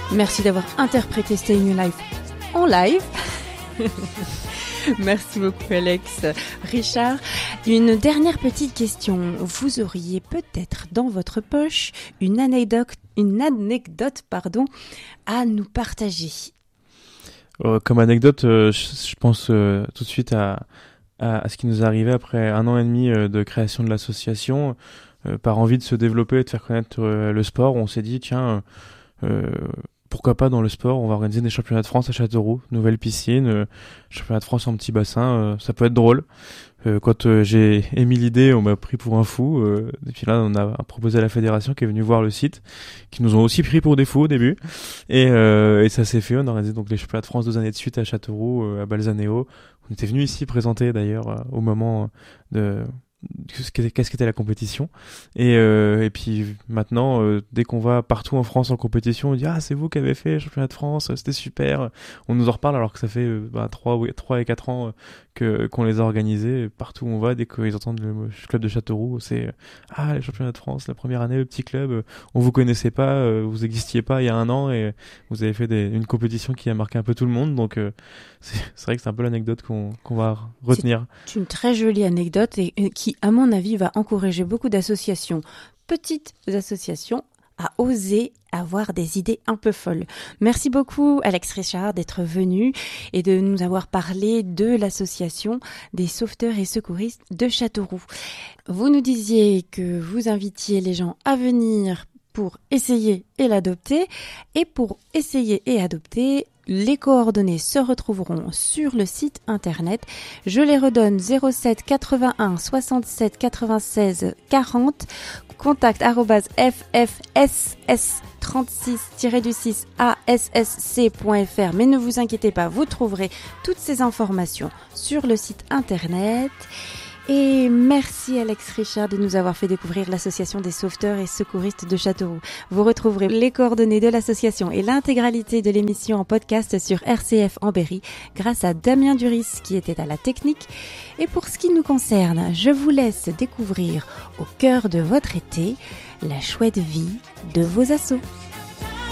Merci d'avoir interprété Staying Alive en live. Merci beaucoup Alex. Richard, une dernière petite question. Vous auriez peut-être dans votre poche une anecdote à nous partager. Comme anecdote, je pense tout de suite à ce qui nous est arrivé après 1 an et demi de création de l'association. Par envie de se développer et de faire connaître le sport, on s'est dit tiens, pourquoi pas dans le sport, on va organiser des championnats de France à Châteauroux, nouvelle piscine, championnat de France en petit bassin, ça peut être drôle. Quand j'ai émis l'idée, on m'a pris pour un fou, et puis là on a proposé à la fédération qui est venue voir le site, qui nous ont aussi pris pour des fous au début, et ça s'est fait. On a organisé donc les championnats de France 2 années de suite à Châteauroux, à Balzaneo. On était venu ici présenter d'ailleurs au moment de qu'est-ce qu'était la compétition, et puis maintenant dès qu'on va partout en France en compétition, on dit c'est vous qui avez fait le championnat de France, c'était super, on nous en reparle alors que ça fait 3 et 4 ans qu'on les a organisés. Partout où on va, dès qu'ils entendent le club de Châteauroux, c'est les championnats de France, la première année, le petit club, on vous connaissait pas, vous existiez pas il y a 1 an et vous avez fait une compétition qui a marqué un peu tout le monde, donc c'est vrai que c'est un peu l'anecdote qu'on va retenir. C'est une très jolie anecdote et qui, à mon avis, va encourager beaucoup d'associations, petites associations, à oser avoir des idées un peu folles. Merci beaucoup Alex Richard d'être venu et de nous avoir parlé de l'association des sauveteurs et secouristes de Châteauroux. Vous nous disiez que vous invitiez les gens à venir pour essayer et l'adopter, et pour essayer et adopter, les coordonnées se retrouveront sur le site internet. Je les redonne: 07 81 67 96 40, contact @ffss36-6-assc.fr. Mais ne vous inquiétez pas, vous trouverez toutes ces informations sur le site internet. Et merci Alex Richard de nous avoir fait découvrir l'association des sauveteurs et secouristes de Châteauroux. Vous retrouverez les coordonnées de l'association et l'intégralité de l'émission en podcast sur RCF en Berry grâce à Damien Duris qui était à la technique. Et pour ce qui nous concerne, je vous laisse découvrir au cœur de votre été la chouette vie de vos assos.